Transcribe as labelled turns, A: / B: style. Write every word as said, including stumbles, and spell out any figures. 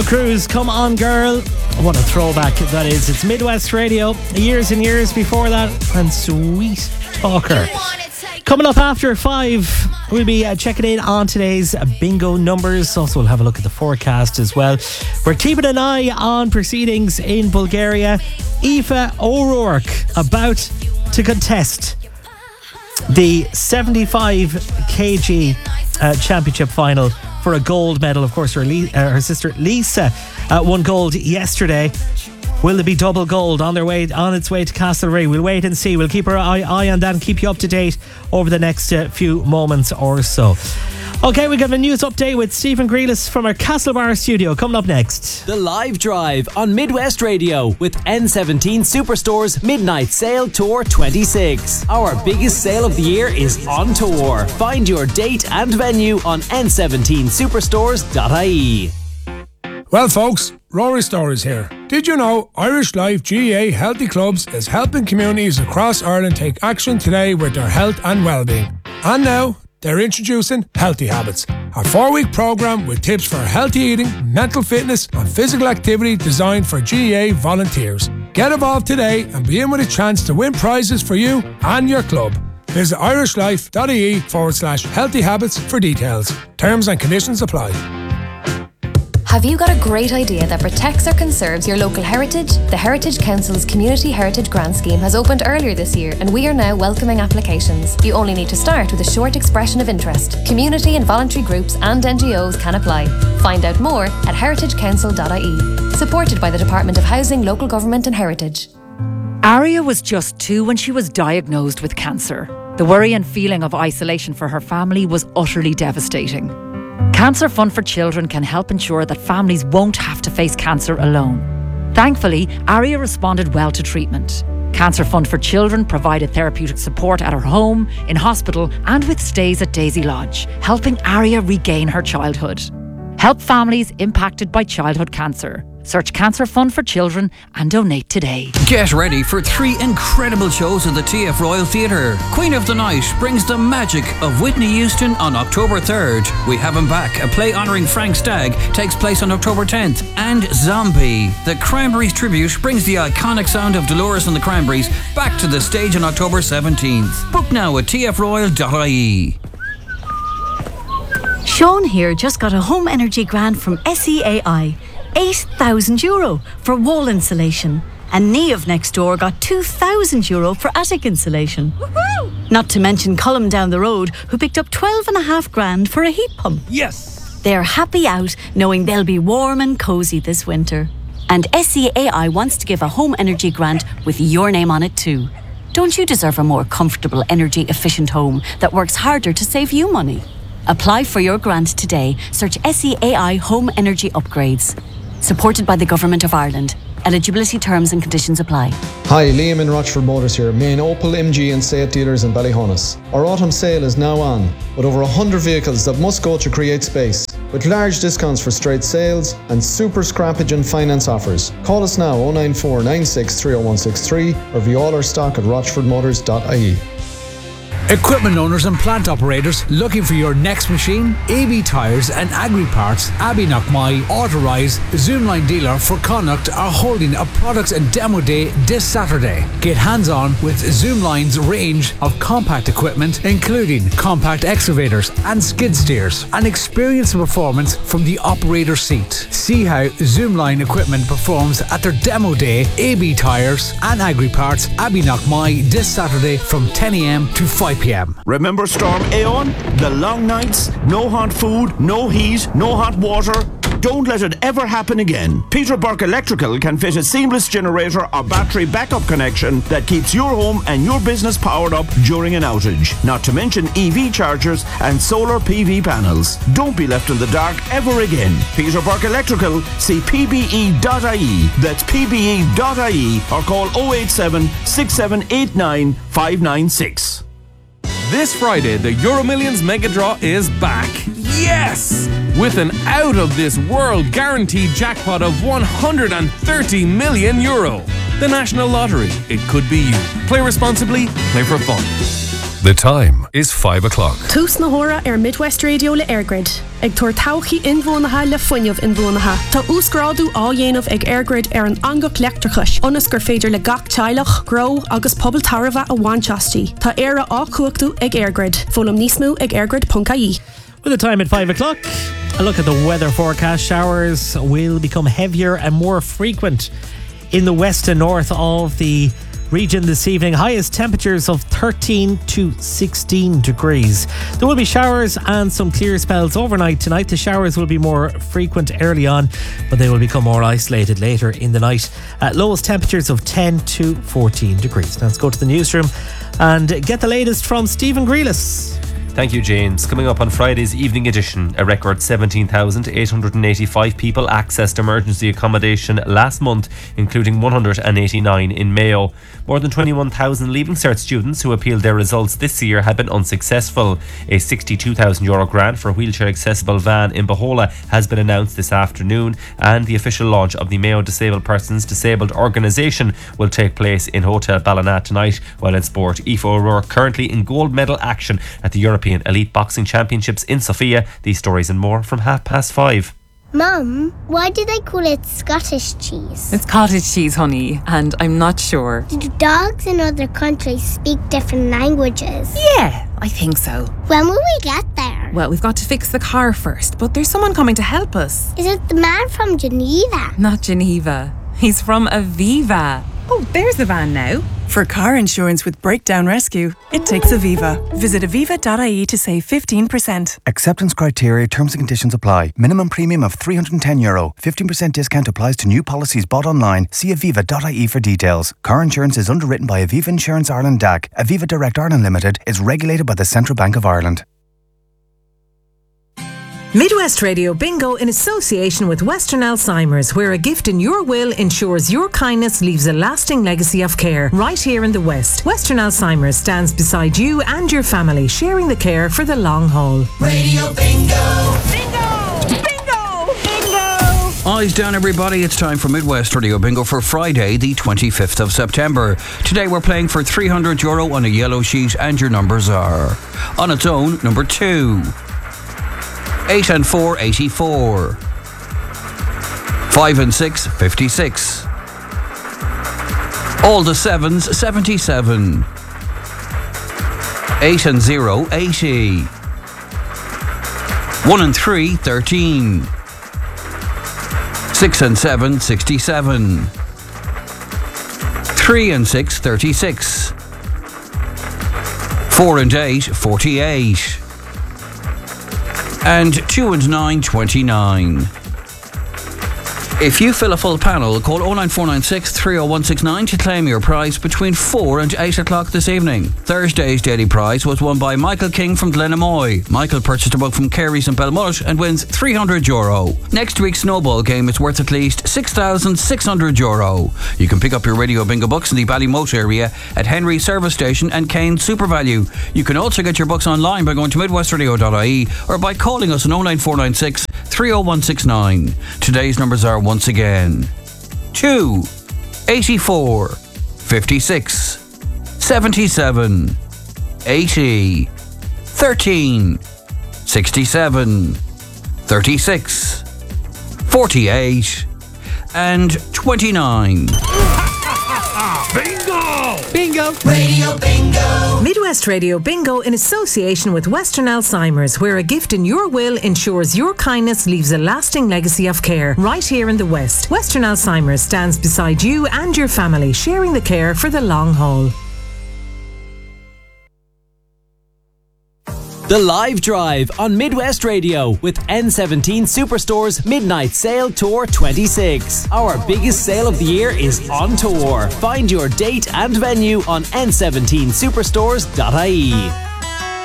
A: Cruise, Come On Girl. What a throwback that is. It's Midwest Radio. Years and years before that. And Sweet Talker. Coming up after five, we'll be uh, checking in on today's bingo numbers. Also, we'll have a look at the forecast as well. We're keeping an eye on proceedings in Bulgaria. Aoife O'Rourke about to contest the seventy-five kilogram uh, championship final for a gold medal. Of course, her, Le- uh, her sister Lisa uh, won gold yesterday. Will there be double gold on their way on its way to Castlereagh? We'll wait and see. We'll keep our eye, eye on that and keep you up to date over the next uh, few moments or so. Okay, we got a news update with Stephen Grealis from our Castlebar studio. Coming up next.
B: The Live Drive on Midwest Radio with N seventeen Superstore's Midnight Sale Tour twenty-six. Our biggest sale of the year is on tour. Find your date and venue on n seventeen superstores dot I E.
C: Well, folks, Rory Stories here. Did you know Irish Life G A A Healthy Clubs is helping communities across Ireland take action today with their health and well-being? And now, they're introducing Healthy Habits, a four-week programme with tips for healthy eating, mental fitness and physical activity designed for G A A volunteers. Get involved today and be in with a chance to win prizes for you and your club. Visit irishlife.ie forward slash healthy habits for details. Terms and conditions apply.
D: Have you got a great idea that protects or conserves your local heritage? The Heritage Council's Community Heritage Grant Scheme has opened earlier this year and we are now welcoming applications. You only need to start with a short expression of interest. Community and voluntary groups and N G Os can apply. Find out more at heritage council dot I E. Supported by the Department of Housing, Local Government and Heritage.
E: Aria was just two when she was diagnosed with cancer. The worry and feeling of isolation for her family was utterly devastating. Cancer Fund for Children can help ensure that families won't have to face cancer alone. Thankfully, Aria responded well to treatment. Cancer Fund for Children provided therapeutic support at her home, in hospital and with stays at Daisy Lodge, helping Aria regain her childhood. Help families impacted by childhood cancer. Search Cancer Fund for Children and donate today.
F: Get ready for three incredible shows at the T F Royal Theatre. Queen of the Night brings the magic of Whitney Houston on October third. We Have Him Back, a play honouring Frank Stagg, takes place on October tenth. And Zombie, the Cranberries tribute, brings the iconic sound of Dolores and the Cranberries back to the stage on October seventeenth. Book now at t f royal dot I E.
G: Sean here just got a home energy grant from S E A I. eight thousand euro for wall insulation. And Niamh next door got two thousand euro for attic insulation. Woohoo! Not to mention Colm down the road, who picked up twelve and a half grand for a heat pump.
A: Yes!
G: They're happy out knowing they'll be warm and cosy this winter. And S E A I wants to give a home energy grant with your name on it too. Don't you deserve a more comfortable, energy efficient home that works harder to save you money? Apply for your grant today. Search S E A I Home Energy Upgrades. Supported by the Government of Ireland. Eligibility terms and conditions apply.
H: Hi, Liam in Rochford Motors here, main Opel, M G and Seat dealers in Ballyhonus. Our autumn sale is now on, with over one hundred vehicles that must go to create space, with large discounts for straight sales and super scrappage and finance offers. Call us now oh nine four nine six three oh one six three or view all our stock at rochford motors dot I E.
I: Equipment owners and plant operators looking for your next machine? A B Tyres and Agri Parts, Abbey Knockmy, Autorize, Zoomline dealer for Connacht are holding a products and demo day this Saturday. Get hands-on with Zoomline's range of compact equipment, including compact excavators and skid steers, and experience the performance from the operator seat. See how Zoomline equipment performs at their demo day, A B Tyres and Agri Parts, Abbey Knockmy, this Saturday from ten a m to five p m.
J: Remember Storm Aeon? The long nights, no hot food, no heat, no hot water. Don't let it ever happen again. Peter Burke Electrical can fit a seamless generator or battery backup connection that keeps your home and your business powered up during an outage. Not to mention E V chargers and solar P V panels. Don't be left in the dark ever again. Peter Burke Electrical, see p b e dot I e. That's p b e dot I e or call oh eight seven, six seven eight nine, five nine six.
K: This Friday, the Euro Millions Mega Draw is back. Yes! With an out-of-this-world guaranteed jackpot of one hundred thirty million euro. The National Lottery. It could be you. Play responsibly. Play for fun.
L: The time is five o'clock.
M: Tús na hora ar Midwest Radio le Airgrid. Ag tuair tauchaí inmhónatha le foiineamh inmhónatha. Tá úscrádú á dhéanamh ag Airgrid ar an angach leictrachais. Onas gur féidir le gach teilech, gro agus pobl tarbha a bhainteastí. Tá éire á cuachtú ag Airgrid. Fólam níos mó ag airgrid dot I E.
A: With the time at five o'clock, a look at the weather forecast. Showers will become heavier and more frequent in the west and north of the region this evening. Highest temperatures of thirteen to sixteen degrees. There will be showers and some clear spells overnight tonight. The showers will be more frequent early on, but they will become more isolated later in the night. At lowest temperatures of ten to fourteen degrees. Now let's go to the newsroom and get the latest from Stephen Grealis.
N: Thank you, James. Coming up on Friday's evening edition, a record seventeen thousand eight hundred eighty-five people accessed emergency accommodation last month, including one hundred eighty-nine in Mayo. More than twenty-one thousand Leaving Cert students who appealed their results this year have been unsuccessful. A sixty-two thousand euro grant for a wheelchair accessible van in Bohola has been announced this afternoon, and the official launch of the Mayo Disabled Persons Disabled Organisation will take place in Hotel Ballina tonight, while in sport, Aoife O'Rourke currently in gold medal action at the European Elite Boxing Championships in Sofia. These stories and more from half past five.
O: Mum, why do they call it Scottish cheese?
P: It's cottage cheese, honey, and I'm not sure.
O: Do dogs in other countries speak different languages?
P: Yeah, I think so.
O: When will we get there?
P: Well, we've got to fix the car first, but there's someone coming to help us.
O: Is it the man from Geneva?
P: Not Geneva. He's from Aviva. Oh, there's the van now.
Q: For car insurance with breakdown rescue, it takes Aviva. Visit aviva dot I E to save fifteen percent.
R: Acceptance criteria, terms and conditions apply. Minimum premium of three hundred ten euro. fifteen percent discount applies to new policies bought online. See aviva dot I E for details. Car insurance is underwritten by Aviva Insurance Ireland D A C. Aviva Direct Ireland Limited is regulated by the Central Bank of Ireland.
S: Midwest Radio Bingo in association with Western Alzheimer's, where a gift in your will ensures your kindness leaves a lasting legacy of care. Right here in the West, Western Alzheimer's stands beside you and your family, sharing the care for the long haul.
F: Radio Bingo! Bingo! Bingo! Bingo! Eyes down, everybody. It's time for Midwest Radio Bingo for Friday, the twenty-fifth of September. Today we're playing for three hundred euro on a yellow sheet, and your numbers are: on its own, number two. Eight and four, eighty-four. Five and six, fifty-six. All the sevens, seventy-seven. Eight and zero, eighty. One and three, thirteen. Six and seven, sixty-seven. Three and six, thirty-six. Four and eight, forty-eight. And two and nine, twenty-nine. If you fill a full panel, call oh nine four nine six, three oh one six nine to claim your prize between four and eight o'clock this evening. Thursday's daily prize was won by Michael King from Glenamoy. Michael purchased a book from Carey's in Belmullet and wins three hundred euro. Next week's snowball game is worth at least six thousand six hundred euro. You can pick up your Radio Bingo books in the Ballymote area at Henry Service Station and Kane SuperValue. You can also get your books online by going to midwest radio dot I E or by calling us on oh nine four nine six, three oh one six nine. Today's numbers are once again: two, eighty-four, fifty-six, seventy-seven, eighty, thirteen, sixty-seven, thirty-six, forty-eight, and twenty-nine.
S: Bingo! Bingo! Radio Bingo! Midwest Radio Bingo in association with Western Alzheimer's, where a gift in your will ensures your kindness leaves a lasting legacy of care. Right here in the West, Western Alzheimer's stands beside you and your family, sharing the care for the long haul.
B: The Live Drive on Midwest Radio with N seventeen Superstore's Midnight Sale Tour twenty-six. Our biggest sale of the year is on tour. Find your date and venue on n seventeen superstores dot I E.